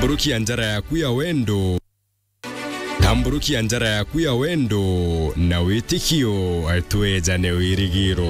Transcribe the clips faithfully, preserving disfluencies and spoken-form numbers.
Tamburukia njara yaku ya wendo. Tamburukia njara yaku ya wendo na witikio atwejane wirigiro.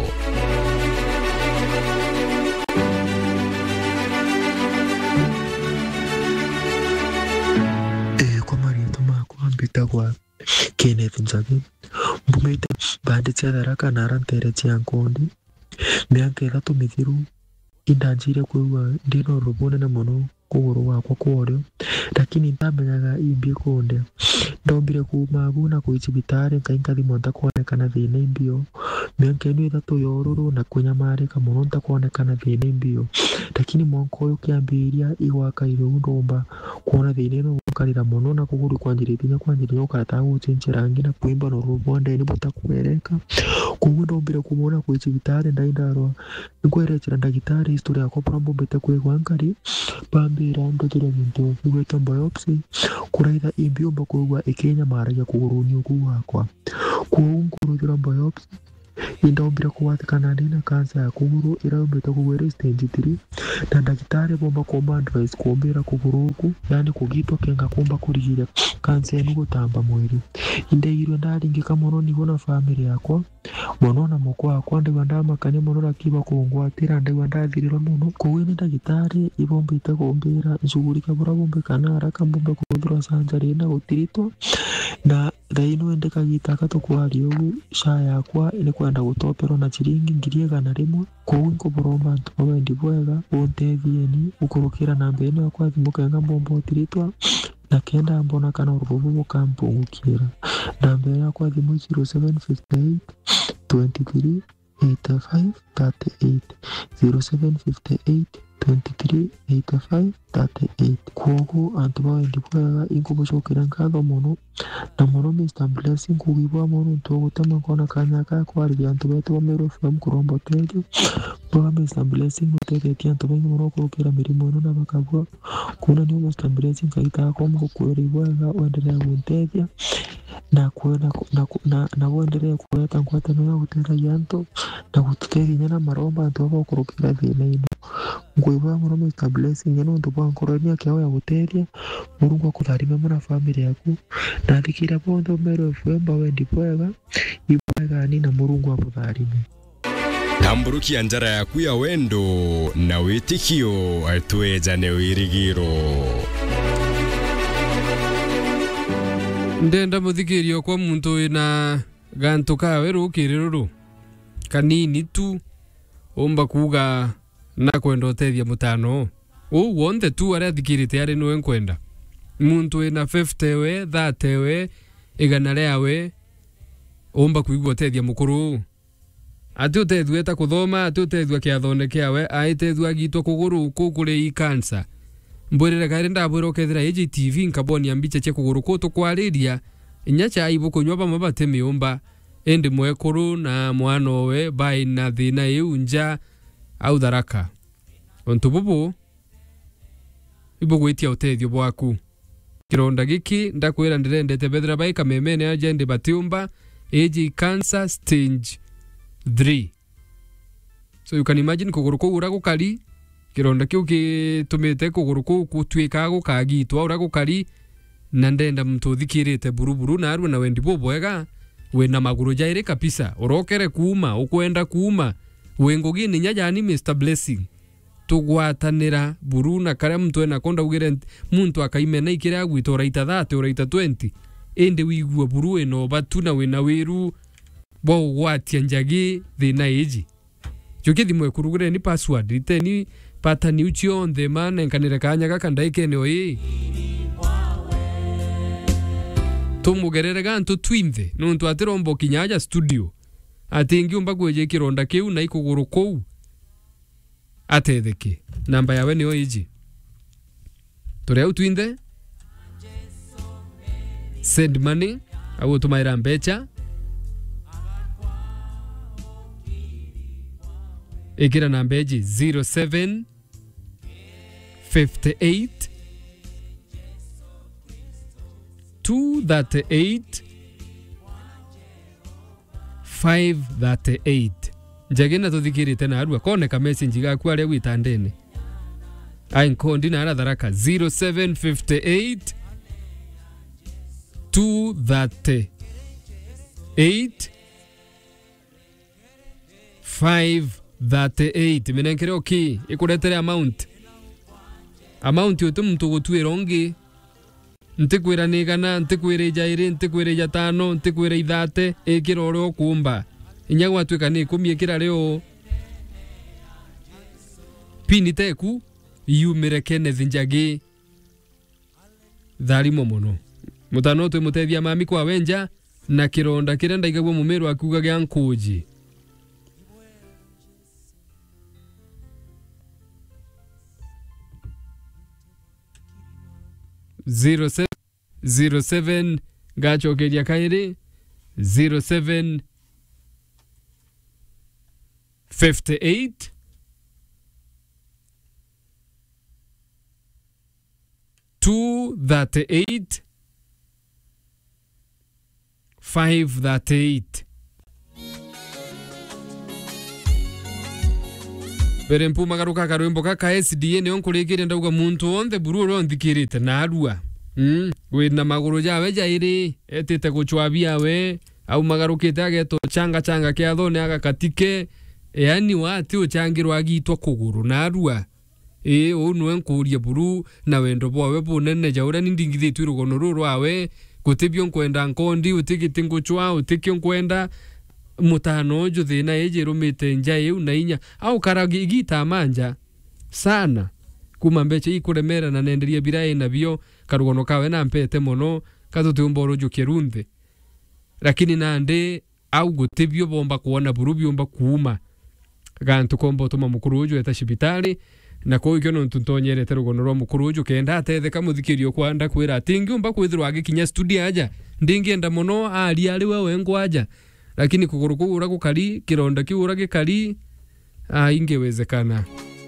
Eh, kwa Marieta mako ambita kwa Kenneth Njagi. Mbumete bandi cia tharaka na arantere cia nkondi. Mianka ithatu mithiru indanjire kwigua ndino rubone na muno kuguru wakwa kworio, lakini ndamenyaga imbi kunde ndombire kuma guna ku cibitari nkainkathi monta kuonekana thina imbio mianka ino ithatu yoruru na kunyamarika muno ntakuonekana thina imbio, lakini mwanka uyu kiambiria igwaka iru ndomba kuona thina ino gukarira muno na kuguru kwanjiriria kwanjiriria ukata guchinjira rangi na kuimba no rubonde ni butakuereka kugu ndombire kumona ku cibitari ndaindarwa ngwerekera ndagitari historia yako prambo bete kwigwa nkari bambira ndogera bintu bigweta biopsy kuraitha imbiomba kuigwa ikenya maragia kuguruni uku wakwa kuungurujira biopsy indombira kuwathikana ndina kansa ya kuguru iraumbite kugwira stage three na ndagitari bomba kuomba advice kuombera kuguru uku yani kugitwa kenga kumba kurigira kansa eno gutamba mwiri indeirwe ndaringika muno nigo na family yakwa muno na moko wakwa ndigwa ndamakania muno rakiba kungwatira ndigwa ndathirira muno kuwini ndagitari ibombite kuombera nshugurika bura bombe kana haraka bombe kuthura sanjari na gutiritwa na thaino endekagita katukwari ugu sha yakwa ile kwenda gutopero na chiringi ngiri igana rimwe kuwi nkuburomba antu bawendi bwega untethie ukurukira namba ino yakwa thimu kenga bombo utiritwa na kenda mbona kana urububu bukampungukira namba yakwa thimu zero seven five eight two three eight five three eight zero seven five eight two three eight five three eight kuogu antu bawendi bwega inkubucukira nkatho muno na muno Mister Blessing kugibwa muno ntugutema kona kanya ka kwariria antu betu ba Meru F M kurombo tejo bwa Mister Blessing utegetia antu bengi muno kurukira mirimo ino na bakabwa kuna ni Mister Blessing kaita ko mu kweri bwega wendelea guteja na kuona na na na wendelea kuweta ngwata no gutera yanto na gutegeria na maromba antu ba kurukira thina ino ngwibwa muno Mister Blessing ino ndo nkorania kiao ya guteria Murungu akutharime na family yaku na thikira bondo Meru F M bawendi bwega ibwega ni na Murungu akutharime. Tamburukia njara yaku ya wendo na witikio atwejane wirigiro. Ndenda muthikirio kwa muntu ina gantu kawe rukiriro kanini tu omba kuga na kwenda utethia mutano o wonde tu aria thikirite ari no enkwenda muntu ina fifty we thirty we igana riawe omba kuigwa utethia mukuru ati utethweta kuthoma ati utethwa kiathondekeawe aitethwa gitwa kuguru kukure i kansa mbwirire gari ndabwira ukethira A J T V nkaboni ambiche che kuguru kuto kwariria inyacha ibu kunywa bamwe batemi umba endi mwekuru na mwanowe bai na thina iunja au tharaka ontu bubu ibu gwitia utethio bwaku kironda giki ndakwira ndirendete bethira bai kamemene agende batiumba A J cancer stage three. So you can imagine kuguru kugura gukari kironda kiu gitumite kuguru ku kutwika gukagitwa ura gukari na ndenda mtu thikirite buruburu na arwe na wendi bobwega we na maguru jaire kabisa urokere kuuma ukwenda kuuma wengogi ni nyajani Mister Blessing tugwatanira buruna kare mtu ena konda ugire muntu akaimena ikira gwito raita thirty uraita twenty ende wigua buru eno batuna we na wiru bo gwatia njagi thina iji jokithi mwe kurugure ni password iteni patani uchio on the man enkanire kanya gaka ndaikene oi tumugerere gantu twimve nuntu atirombo kinyaja studio atingi umba gweje kironda kiu na ikuguru kou atetheke namba yawe ni oiji tore au twinde send money au tumaira mbecha ikira nambeji zero seven five eight two thirty-eight five thirty-eight njagena tuthikirite na arua kone ka message gaku aria gwitandene ai nkondi na Tharaka zero seven five eight two thirty-eight five thirty-eight minenkere okay ikuretere amount amount yote mtu gutwira ongi ntikwira nigana ntikwira ijaire ntikwira ijatano ntikwira ithate ikira ore okumba inya gwatwika ni ikumi ikira leo pini teku yumire Kenneth Njagi tharimo muno mutano twe mutethia mami kwa wenja na kironda kirenda igagwo mumeru akuga gya nkuji zero seven gacho kedia kairi zero seven five eight two thirty-eight five thirty-eight Berempu magaruka karwimbo kaka S D A ne onkurikire ndauga muntu onthe bururo nthikirite na arua mm wina maguru jawe jairi etite guchwabia we au magarukite ageto changa changa kia thone agakatike yani wati uchangirwa agitwa kuguru na arua e onu enkuria buru na wendo bwawe bunene jaura nindingithitwe rugono ruru awe gutibyo nkwenda nkondi utigiti nguchwa utikyo nkwenda mutano jo thina eje rumite nja eu na inya au karagi igita manja sana kuma mbeche ikuremera na nenderia birae na bio karugono kawe na mpete mono katutu mboro jo kerunthe lakini nande au gutibyo bomba kuona buru byomba kuuma gantu kombo tuma mukuru jo eta shibitali na ko ikyo no tuntonyere terugono ro mukuru uju kenda atethe kamuthikirio kwanda kwira atingi umba kwithirwa agikinya studio aja ndingienda muno ali ali wewe ngwaja lakini kuguru kugura gukari kironda kiura gikari ah ingewezekana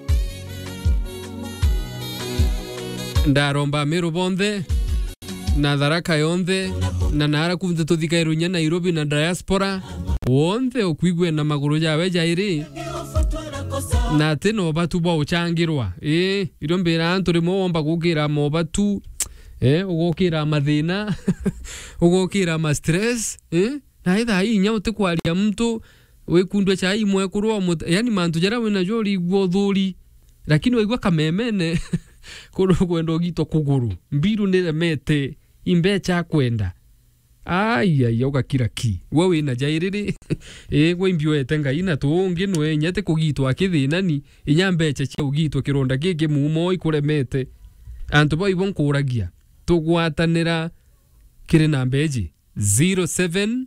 ndaromba meru bonthe na Tharaka yonthe na nara kunthe tuthikairunya Nairobi na diaspora wonthe okwigwe na maguru jawe jairi na teno batu bo uchangirwa eh irombera anturi momba gukira mo batu eh ugokira mathina ugokira ma stress eh na itha hii nyaute kwaria mtu wekundwe cha imwe kurwa yani mantu jara wena jori gwothuri lakini waigwa kamemene kuno kwendo gito kuguru mbiru ne mete imbecha kwenda ai ai ugakira ki wewe na jairiri eh gwe mbio etenga ina tungi nwe nyete kugitwa akithina ni inyambecha cha ugitwa kironda gike mumo ikuremete antu boy bonkuragia tugwatanira kire na mbeji zero seven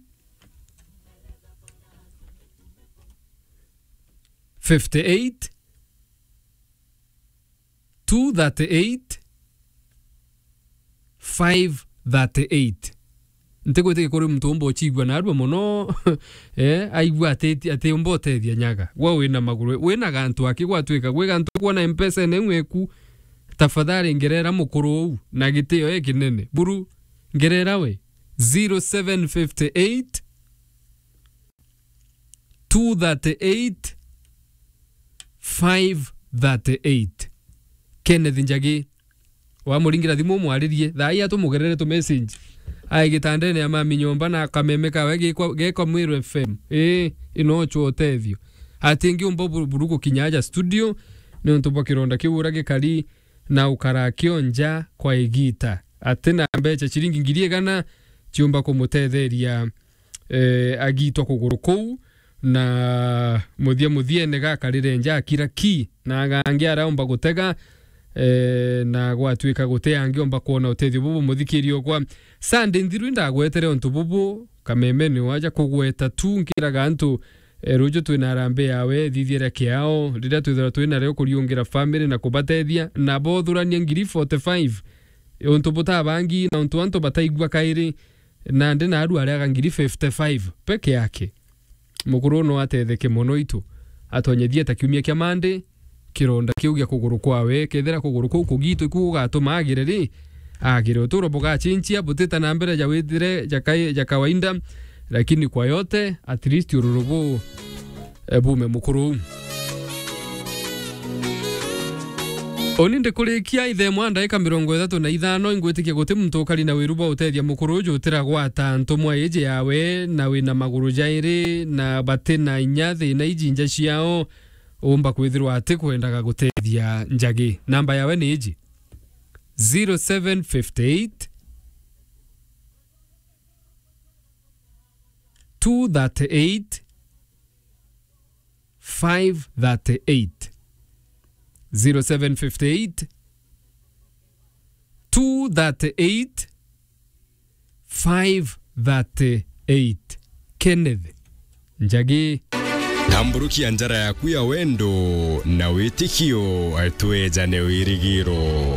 five eight two thirty-eight five thirty-eight ntegwete kuri mtumbo chigwa na arwa mono eh aigwa ateti ate umbotethia nyaga gwa wina maguru wina gantu akigwatwika gwe gantu kuona M-Pesa nemweku tafadhali ngerera mukuru na gitio ekinene buru ngerera we zero seven five eight two thirty-eight five thirty-eight Kenneth Njagi wa muringira thimu mwaririe thai atumugerere tu message ai gitandene ya mami nyomba na kamemeka wege geko Mwiru F M eh ino chuo tethio atingi umbo buruko kinyaja studio ni untubo kironda kiura gikari na ukara kionja kwa igita atena mbecha chiringi ngirie gana chiumba kumutetheria eh agitwa kuguru kou na muthia muthie nega karire nja kira ki na gangia araumba gutega eh na gwatwika gutea ngiomba kuona utethio bubu muthikirio kwa Sunday nthiru ndagwetere ontu bubu kameme ni waja kugweta tu nkira gantu e, rujo twina rambe yawe thithiera kiao rira twithira twina reo kuriungira family na kubatethia na bothurania ngiri forty-five ontu butabangi na ontu anto bataigwa kairi na ndi na aru aria ngiri fifty-five peke yake mukuru no atetheke mono itu atonyethie takiumia kia mande kironda kiugia kuguru kwawe kethera kuguru ku kugito ikugatuma agireri agire uturo boga chinchia buteta na mbere ja withire jakai ja kawaida lakini kwa yote at least ururubu ebume mukuru Oninde kurikia ithe mwanda eka mirongo ithatu na ithano ingwitikia guti muntu ukari na wiruba utethia mukuru jutira gwata ntumwa ije yawe na wina maguru jairi na batina inya thina ijinja ciao umba kwithirwa ati kwendaga gutethia njagi. Namba yawe ni iji zero seven five eight two thirty-eight five thirty-eight zero seven five eight two thirty-eight five thirty-eight. Kenneth Njagi. Tamburukia njara yaku ya wendo na witikio atwejane wirigiro.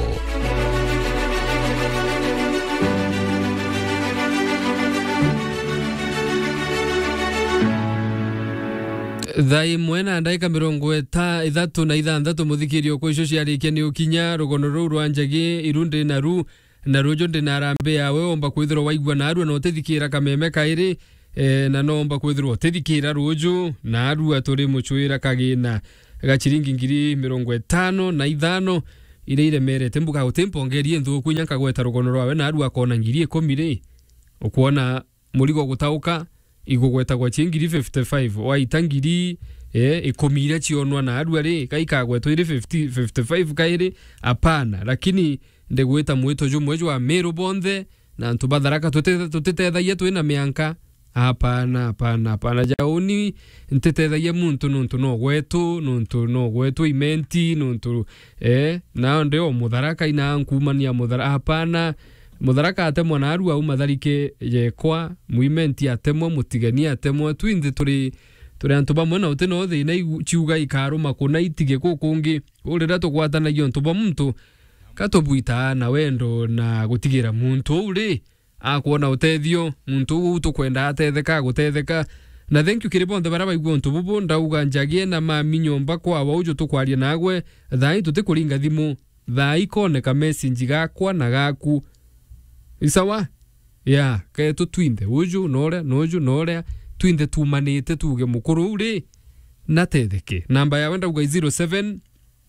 Thai mwena ndaika mirongo eta ithatu na ithanthatu muthikirio kwa icio ciarikia ni ukinya rugono ruu rwa Njagi irundi na ru na rujo ndi na rambe yawe omba kwithirwo waigua na aru na utithikira kameme kairi e, na no omba kwithirwo utithikira rujo na aru aturi muchuira kagina gachiringi ngiri mirongo etano na ithano ile ile merete mbuga utimpongerie nthu kunya kagweta rugono rwawe na aru akona ngiri ikumi ri ukuona murigo gutauka igugweta kwa chingiri fifty-five waita ngiri eh ikomira chionwa na aru ari kaikagwetwa iri fifty fifty-five kairi apana, lakini ndegweta mwito jo mwejo wa Meru Bonthe na ntubadharaka tutete tutethaia twina mianka apana apana apana jauni ntethaia muntu nuntu no gwetu nuntu no gwetu imenti nuntu eh na ndio mudharaka ina nkumania mudharaka apana mudharaka atemwa na aru au matharike yekwa muimenti atemwa mutigania atemwa twinde turi turi antu bamwe na uteno thina ciuga ikaruma kuna itige kukungi urira tugwatanagio antu ba muntu katobuita na wendo na gutigira muntu uri akuona utethio muntu utu kwenda atetheka gutetheka na thank you Kiribonthe baraba igwo ntu bubu ndauga Njagi na mami nyomba kwa waujo tukwaria nagwe thai tutikuringa thimu thai koneka message gakwa na gaku isawa ya ke tu twinde uju nore noju nore twinde tumanite tuge mukuru uri natetheke. Namba ya wenda uga zero seven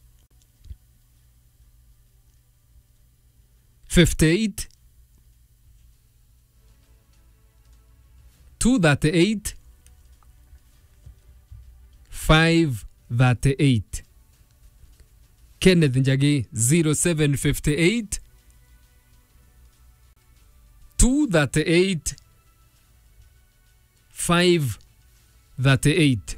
fifty-eight two thirty-eight five thirty-eight. Kenneth Njagi zero seven five eight two thirty-eight five thirty-eight.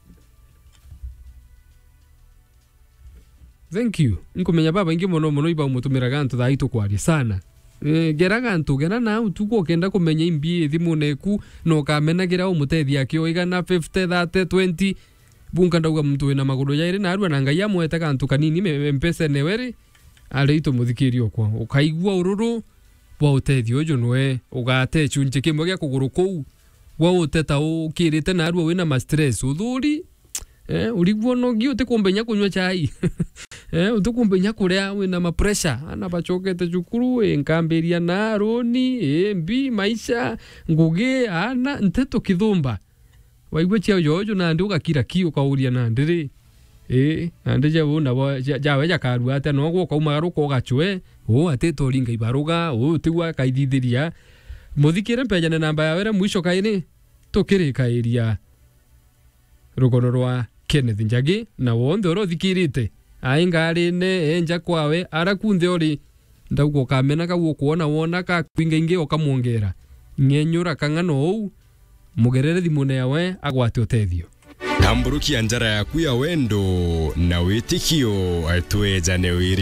Thank you. Nkumenya baba ingi mono mono iba umutumira gantu tha itu kwari sana. E, gera gantu gera na utuko kenda kumenya imbi thimu neku no kamenagira umutethia kio igana fifty thirty twenty bunga ndauga mtu wina maguru yairi na arua na ngai amweta gantu kanini mpesa neweri ari itu muthikirio kwa ukaigua ururu wa utethio ujo nwe ugate chunje kimwe gya kuguru kou wa uteta ukirite na arua wina ma stress uthuri eh urigwo no gi utikumbenya kunywa chai eh utikumbenya kuria wina ma pressure ana bachokete cukuru enkamberia na roni embi maisha nguge ana nteto kithumba waigwe chia yojo na nduga kira kio kauria na ndiri eh ande je wona jawe jakarua ate no gwo kauma ruko gachwe o ateto ringa ibaruga o tigwa kaithithiria muthikire mpejane namba ya wera mwisho kaini tukirika area rugono rwa Kenneth Njagi na wonthe oro thikirite aingari ne enja kwawe arakunthe ori ndaugo kamena ka gukuona wona ka kwinga ingi okamuongera ngenyura kangano ou mugerere thimune yawe agwate utethio. Tamburukia njara yaku ya wendo na witikio atwejane wiri